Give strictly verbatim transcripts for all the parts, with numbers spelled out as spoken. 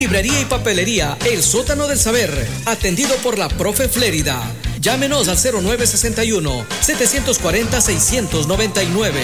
Librería y papelería El Sótano del Saber, atendido por la profe Flérida. Llámenos al cero nueve seis uno, siete cuatro cero, seis nueve nueve.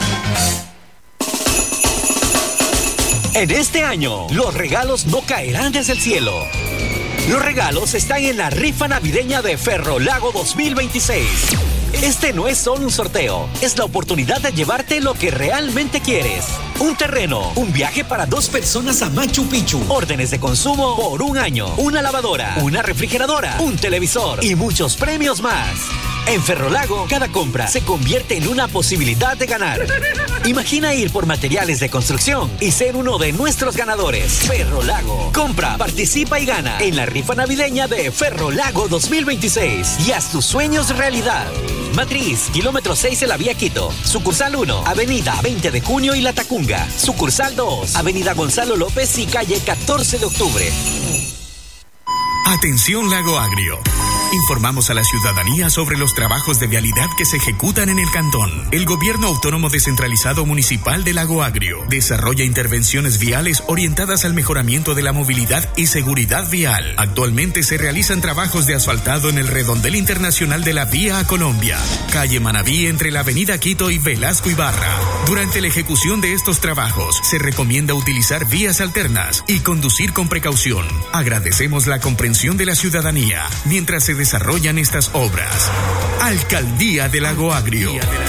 En este año, los regalos no caerán desde el cielo. Los regalos están en la rifa navideña de Ferrolago dos mil veintiséis. Este no es solo un sorteo, es la oportunidad de llevarte lo que realmente quieres. Un terreno, un viaje para dos personas a Machu Picchu, órdenes de consumo por un año, una lavadora, una refrigeradora, un televisor y muchos premios más. En Ferrolago, cada compra se convierte en una posibilidad de ganar. Imagina ir por materiales de construcción y ser uno de nuestros ganadores. Ferrolago. Compra, participa y gana en la rifa navideña de Ferrolago dos mil veintiséis y haz tus sueños realidad. Matriz, kilómetro seis de la vía Quito. Sucursal uno, avenida veinte de junio y La Tacunga. Sucursal dos, avenida Gonzalo López y calle catorce de octubre. Atención Lago Agrio. Informamos a la ciudadanía sobre los trabajos de vialidad que se ejecutan en el cantón. El Gobierno Autónomo Descentralizado Municipal de Lago Agrio desarrolla intervenciones viales orientadas al mejoramiento de la movilidad y seguridad vial. Actualmente se realizan trabajos de asfaltado en el redondel internacional de la Vía a Colombia, calle Manabí entre la avenida Quito y Velasco Ibarra. Durante la ejecución de estos trabajos se recomienda utilizar vías alternas y conducir con precaución. Agradecemos la comprensión de la ciudadanía mientras se desarrollan estas obras. Alcaldía de Lago Agrio.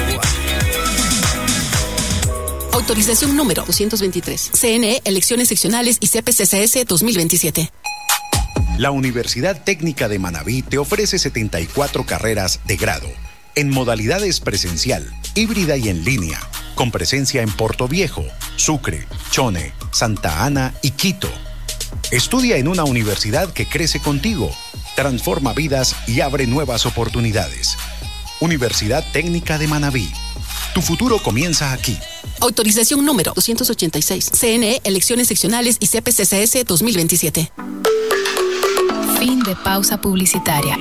Autorización número doscientos veintitrés. C N E, elecciones seccionales y C P C C S dos mil veintisiete. La Universidad Técnica de Manabí te ofrece setenta y cuatro carreras de grado, en modalidades presencial, híbrida y en línea, con presencia en Portoviejo, Sucre, Chone, Santa Ana y Quito. Estudia en una universidad que crece contigo, transforma vidas y abre nuevas oportunidades. Universidad Técnica de Manabí. Tu futuro comienza aquí. Autorización número doscientos ochenta y seis. C N E, elecciones seccionales y C P C C S dos mil veintisiete. Fin de pausa publicitaria.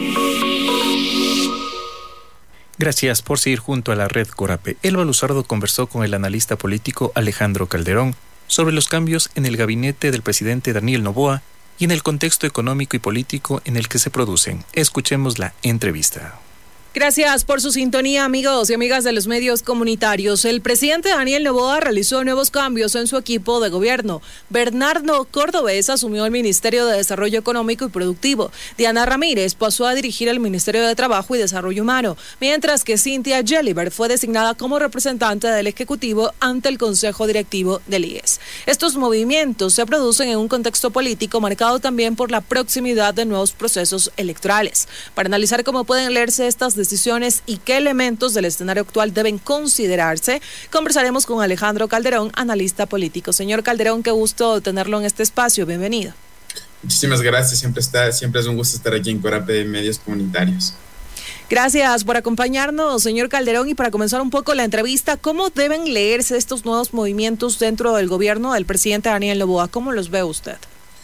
Gracias por seguir junto a la red Corape. Elba Luzardo conversó con el analista político Alejandro Calderón sobre los cambios en el gabinete del presidente Daniel Noboa y en el contexto económico y político en el que se producen. Escuchemos la entrevista. Gracias por su sintonía, amigos y amigas de los medios comunitarios. El presidente Daniel Noboa realizó nuevos cambios en su equipo de gobierno. Bernardo Cordobés asumió el Ministerio de Desarrollo Económico y Productivo. Diana Ramírez pasó a dirigir el Ministerio de Trabajo y Desarrollo Humano, mientras que Cynthia Gelibert fue designada como representante del Ejecutivo ante el Consejo Directivo del I E S. Estos movimientos se producen en un contexto político marcado también por la proximidad de nuevos procesos electorales. Para analizar cómo pueden leerse estas decisiones y qué elementos del escenario actual deben considerarse, conversaremos con Alejandro Calderón, analista político. Señor Calderón, qué gusto tenerlo en este espacio. Bienvenido. Muchísimas gracias. Siempre está, siempre es un gusto estar aquí en Corape de Medios Comunitarios. Gracias por acompañarnos, señor Calderón. Y para comenzar un poco la entrevista, ¿cómo deben leerse estos nuevos movimientos dentro del gobierno del presidente Daniel Noboa? ¿Cómo los ve usted?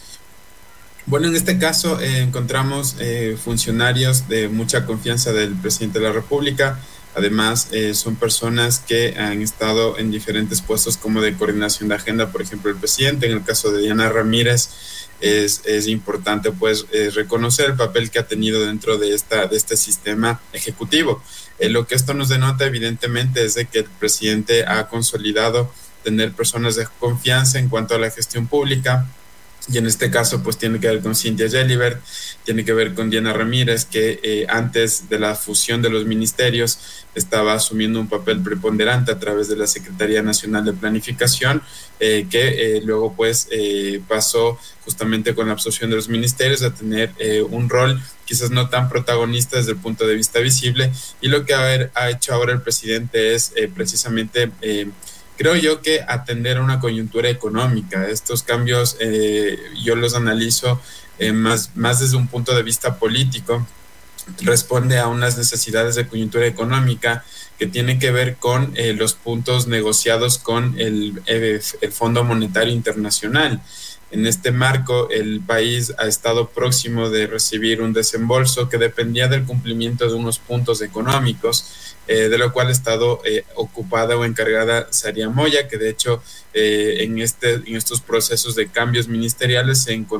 Bueno, en este caso eh, encontramos eh, funcionarios de mucha confianza del presidente de la República. Además, eh, son personas que han estado en diferentes puestos como de coordinación de agenda, por ejemplo, el presidente. En el caso de Diana Ramírez, es, es importante pues eh, reconocer el papel que ha tenido dentro de, esta, de este sistema ejecutivo. Eh, lo que esto nos denota, evidentemente, es de que el presidente ha consolidado tener personas de confianza en cuanto a la gestión pública. Y en este caso, pues tiene que ver con Cynthia Gelibert, tiene que ver con Diana Ramírez, que eh, antes de la fusión de los ministerios estaba asumiendo un papel preponderante a través de la Secretaría Nacional de Planificación, eh, que eh, luego pues eh, pasó justamente con la absorción de los ministerios a tener eh, un rol quizás no tan protagonista desde el punto de vista visible. Y lo que ha, ha hecho ahora el presidente es eh, precisamente... Eh, Creo yo que atender a una coyuntura económica. Estos cambios eh, yo los analizo eh, más, más desde un punto de vista político. Responde a unas necesidades de coyuntura económica que tienen que ver con eh, los puntos negociados con el, el, el Fondo Monetario Internacional. En este marco, el país ha estado próximo de recibir un desembolso que dependía del cumplimiento de unos puntos económicos, eh, de lo cual ha estado eh, ocupada o encargada Saria Moya, que de hecho eh, en, este, en estos procesos de cambios ministeriales se encontró